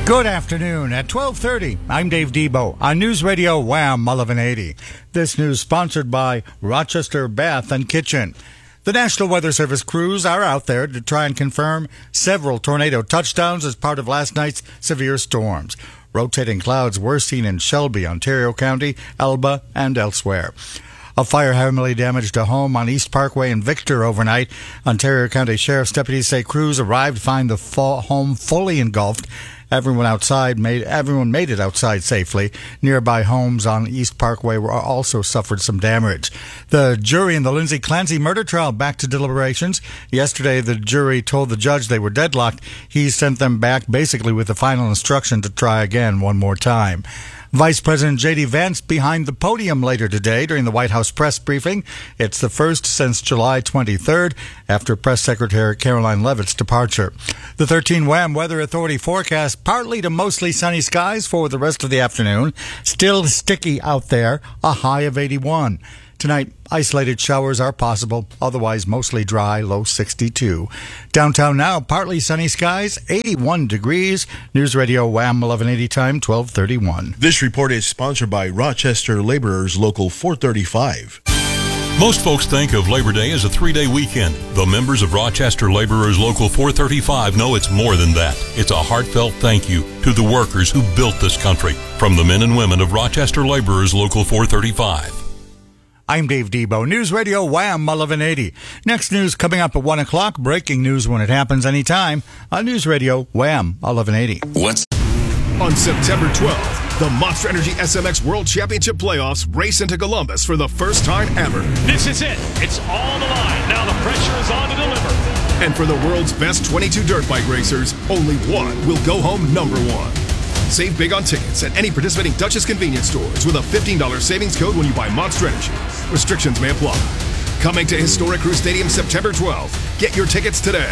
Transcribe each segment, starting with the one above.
Good afternoon. At 12:30, I'm Dave Debo on News Radio Wham 1180. This news sponsored by Rochester Bath and Kitchen. The National Weather Service crews are out there to try and confirm several tornado touchdowns as part of last night's severe storms. Rotating clouds were seen in Shelby, Ontario County, Elba, and elsewhere. A fire heavily damaged a home on East Parkway in Victor overnight. Ontario County Sheriff's deputies say crews arrived to find the home fully engulfed. Everyone made it outside safely. Nearby homes on East Parkway also suffered some damage. The jury in the Lindsay Clancy murder trial back to deliberations. Yesterday, the jury told the judge they were deadlocked. He sent them back basically with the final instruction to try again one more time. Vice President J.D. Vance behind the podium later today during the White House press briefing. It's the first since July 23rd after Press Secretary Caroline Leavitt's departure. The 13 WHAM Weather Authority forecast partly to mostly sunny skies for the rest of the afternoon. Still sticky out there, a high of 81. Tonight, isolated showers are possible, otherwise mostly dry, low 62. Downtown now, partly sunny skies, 81 degrees. News Radio Wham 1180 time, 12:31. This report is sponsored by Rochester Laborers Local 435. Most folks think of Labor Day as a 3-day weekend. The members of Rochester Laborers Local 435 know it's more than that. It's a heartfelt thank you to the workers who built this country. From the men and women of Rochester Laborers Local 435. I'm Dave Debo, News Radio Wham 1180. Next news coming up at 1 o'clock. Breaking news when it happens anytime on News Radio Wham 1180. On September 12th, the Monster Energy SMX World Championship Playoffs race into Columbus for the first time ever. This is it. It's all the line. Now the pressure is on to deliver. And for the world's best 22 dirt bike racers, only one will go home number one. Save big on tickets at any participating Duchess convenience stores with a $15 savings code when you buy Monster Energy. Restrictions may apply. Coming to Historic Crew Stadium September 12th. Get your tickets today.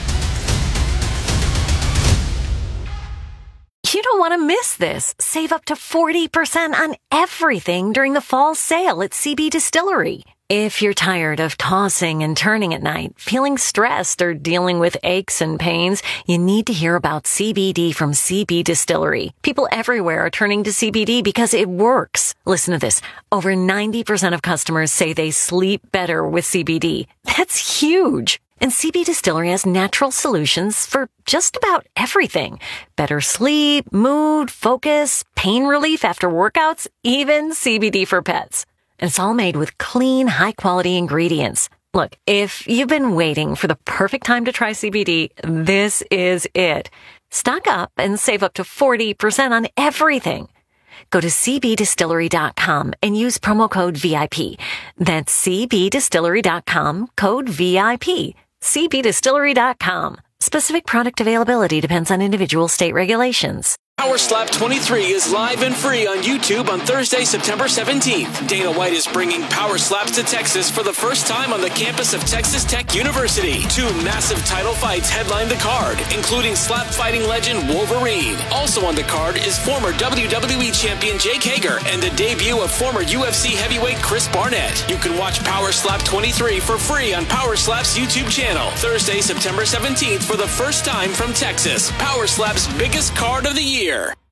You don't want to miss this. Save up to 40% on everything during the fall sale at CB Distillery. If you're tired of tossing and turning at night, feeling stressed, or dealing with aches and pains, you need to hear about CBD from CB Distillery. People everywhere are turning to CBD because it works. Listen to this. Over 90% of customers say they sleep better with CBD. That's huge. And CB Distillery has natural solutions for just about everything. Better sleep, mood, focus, pain relief after workouts, even CBD for pets. And it's all made with clean, high-quality ingredients. Look, if you've been waiting for the perfect time to try CBD, this is it. Stock up and save up to 40% on everything. Go to cbdistillery.com and use promo code VIP. That's cbdistillery.com, code VIP. cbdistillery.com. Specific product availability depends on individual state regulations. Power Slap 23 is live and free on YouTube on Thursday, September 17th. Dana White is bringing Power Slaps to Texas for the first time on the campus of Texas Tech University. 2 massive title fights headline the card, including slap fighting legend Wolverine. Also on the card is former WWE champion Jake Hager and the debut of former UFC heavyweight Chris Barnett. You can watch Power Slap 23 for free on Power Slap's YouTube channel. Thursday, September 17th for the first time from Texas. Power Slap's biggest card of the year.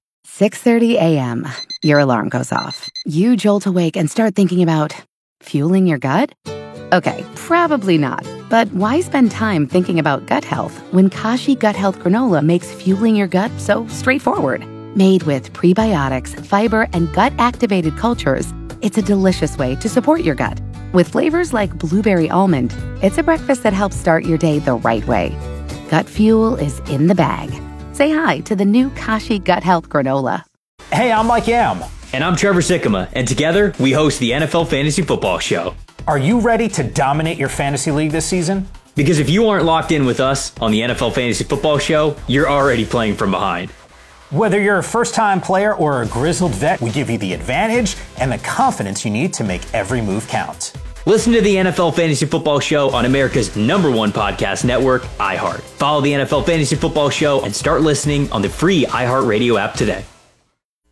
6:30 a.m. Your alarm goes off. You jolt awake and start thinking about fueling your gut? Okay, probably not. But why spend time thinking about gut health when Kashi Gut Health Granola makes fueling your gut so straightforward? Made with prebiotics, fiber, and gut-activated cultures, it's a delicious way to support your gut. With flavors like blueberry almond, it's a breakfast that helps start your day the right way. Gut fuel is in the bag. Say hi to the new Kashi Gut Health Granola. Hey, I'm Mike Yam. And I'm Trevor Sikkema, and together we host the NFL Fantasy Football Show. Are you ready to dominate your fantasy league this season? Because if you aren't locked in with us on the NFL Fantasy Football Show, you're already playing from behind. Whether you're a first-time player or a grizzled vet, we give you the advantage and the confidence you need to make every move count. Listen to the NFL Fantasy Football Show on America's #1 podcast network, iHeart. Follow the NFL Fantasy Football Show and start listening on the free iHeartRadio app today.